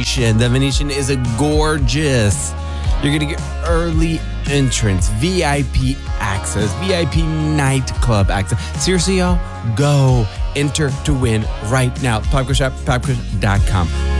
Venetian. The Venetian is a gorgeous. You're going to get early entrance, VIP access, VIP nightclub access. Seriously, y'all, go enter to win right now. Popcorn Shop, popcorn.com.